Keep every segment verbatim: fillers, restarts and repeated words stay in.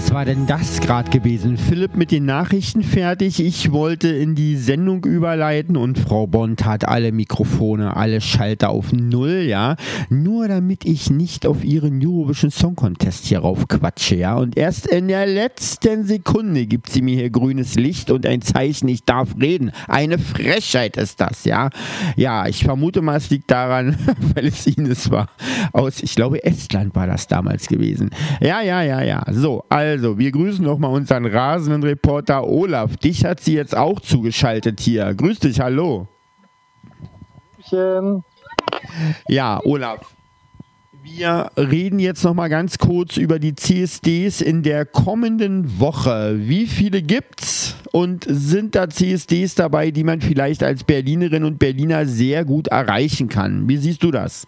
Was war denn das gerade gewesen? Philipp mit den Nachrichten fertig. Ich wollte in die Sendung überleiten und Frau Bond hat alle Mikrofone, alle Schalter auf Null, ja. Nur damit ich nicht auf ihren Eurovision Song Contest hier raufquatsche, ja. Und erst in der letzten Sekunde gibt sie mir hier grünes Licht und ein Zeichen, ich darf reden. Eine Frechheit ist das, ja. Ja, ich vermute mal, es liegt daran, weil es Ines war. Aus, ich glaube, Estland war das damals gewesen. Ja, ja, ja, ja. So, also, wir grüßen nochmal unseren rasenden Reporter Olaf. Dich hat sie jetzt auch zugeschaltet hier. Grüß dich, hallo. Schön. Ja, Olaf. Wir reden jetzt nochmal ganz kurz über die C S Ds in der kommenden Woche. Wie viele gibt's? Und sind da C S Ds dabei, die man vielleicht als Berlinerin und Berliner sehr gut erreichen kann? Wie siehst du das?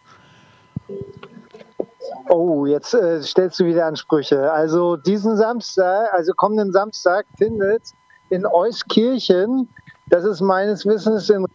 Oh, jetzt äh, stellst du wieder Ansprüche. Also diesen Samstag, also kommenden Samstag findet in Euskirchen, das ist meines Wissens in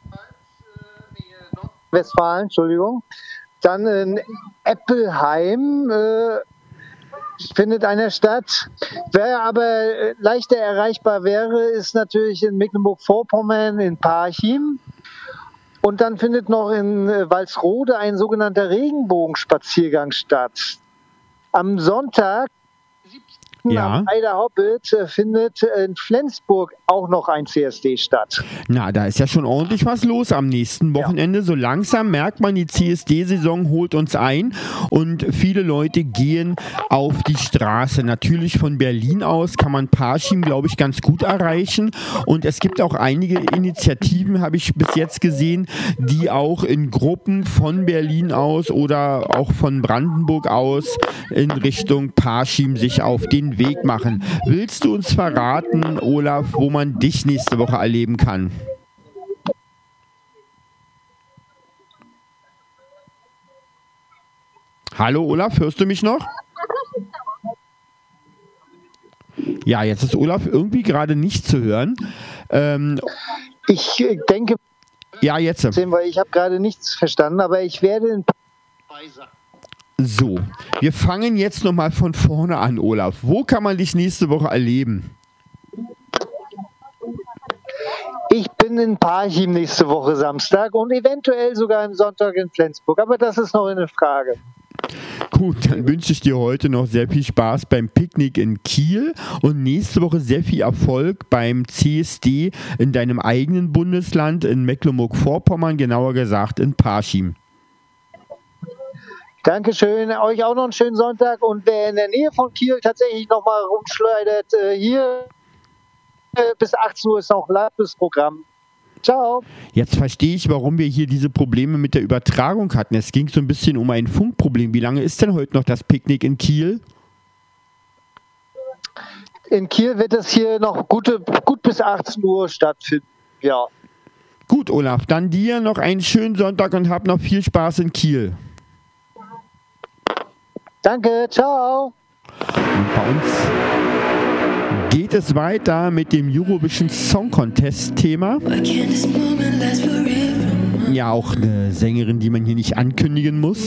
Westfalen, Entschuldigung, dann in Eppelheim äh, findet einer statt. Wer aber leichter erreichbar wäre, ist natürlich in Mecklenburg-Vorpommern in Parchim. Und dann findet noch in Walsrode ein sogenannter Regenbogenspaziergang statt. Am Sonntag, ja. am Eider Hobbit, findet in Flensburg auch noch ein C S D statt. Na, da ist ja schon ordentlich was los am nächsten Wochenende. Ja. So langsam merkt man, die C S D-Saison holt uns ein und viele Leute gehen auf die Straße. Natürlich von Berlin aus kann man Parchim, glaube ich, ganz gut erreichen. Und es gibt auch einige Initiativen, habe ich bis jetzt gesehen, die auch in Gruppen von Berlin aus oder auch von Brandenburg aus in Richtung Parchim sich auf den Weg machen. Willst du uns verraten, Olaf, wo man dich nächste Woche erleben kann? Hallo Olaf, hörst du mich noch? Ja, jetzt ist Olaf irgendwie gerade nicht zu hören. Ähm, ich denke, ja, jetzt. Weil ich habe gerade nichts verstanden, aber ich werde in So, wir fangen jetzt nochmal von vorne an, Olaf. Wo kann man dich nächste Woche erleben? Ich bin in Parchim nächste Woche Samstag und eventuell sogar am Sonntag in Flensburg, aber das ist noch eine Frage. Gut, dann wünsche ich dir heute noch sehr viel Spaß beim Picknick in Kiel und nächste Woche sehr viel Erfolg beim C S D in deinem eigenen Bundesland, in Mecklenburg-Vorpommern, genauer gesagt in Parchim. Dankeschön, euch auch noch einen schönen Sonntag und wer in der Nähe von Kiel tatsächlich nochmal rumschleudert, äh, hier äh, bis achtzehn Uhr ist noch ein Live-Programm. Ciao. Jetzt verstehe ich, warum wir hier diese Probleme mit der Übertragung hatten. Es ging so ein bisschen um ein Funkproblem. Wie lange ist denn heute noch das Picknick in Kiel? In Kiel wird es hier noch gute, gut bis achtzehn Uhr stattfinden, ja. Gut, Olaf, dann dir noch einen schönen Sonntag und hab noch viel Spaß in Kiel. Danke, ciao. Und bei uns geht es weiter mit dem Eurovision Song Contest Thema. Ja, auch eine Sängerin, die man hier nicht ankündigen muss.